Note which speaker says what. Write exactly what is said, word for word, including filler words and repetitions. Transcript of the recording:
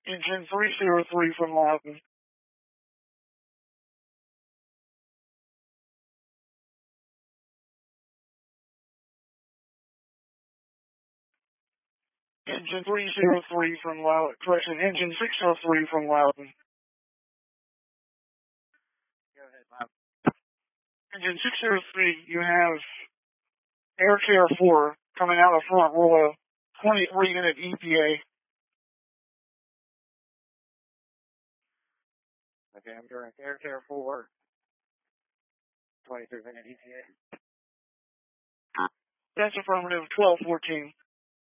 Speaker 1: Engine three zero three from Loudon. Engine three zero three from Loudon. Correction, engine six oh three from Loudon. Go ahead, Loudon. Engine six oh three, you have Air Care four coming out the front. Roll a twenty-three minute E T A. Okay, I'm doing Air Care four. twenty-three minute E T A. That's affirmative, twelve fourteen.